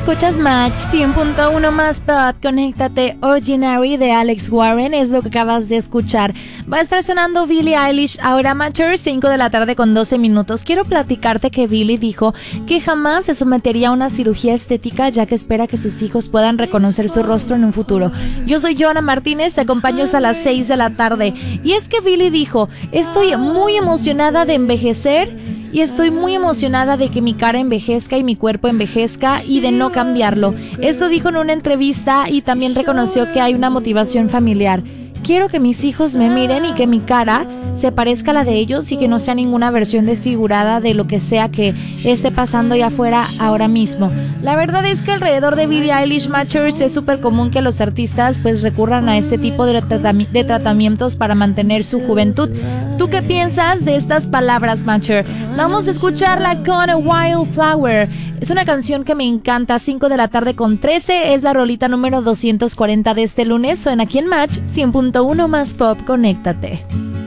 Escuchas Match 100.1 más Pop. Conéctate. Ordinary de Alex Warren es lo que acabas de escuchar. Va a estar sonando Billie Eilish ahora, Matcher, 5 de la tarde con 12 minutos. Quiero platicarte que Billie dijo que jamás se sometería a una cirugía estética, ya que espera que sus hijos puedan reconocer su rostro en un futuro. Yo soy Joana Martínez, te acompaño hasta las 6 de la tarde. Y es que Billie dijo: estoy muy emocionada de envejecer y estoy muy emocionada de que mi cara envejezca y mi cuerpo envejezca y de no cambiarlo. Esto dijo en una entrevista y también reconoció que hay una motivación familiar. Quiero que mis hijos me miren y que mi cara se parezca a la de ellos y que no sea ninguna versión desfigurada de lo que sea que esté pasando allá afuera ahora mismo. La verdad es que alrededor de Billie Eilish, Matchers, es súper común que los artistas pues recurran a este tipo de tratamientos para mantener su juventud. ¿Tú qué piensas de estas palabras, Matcher? Vamos a escucharla con A Wildflower. Es una canción que me encanta. 5 de la tarde con 13 es la rolita número 240 de este lunes. Suena aquí en Match 100.1 más Pop. Conéctate.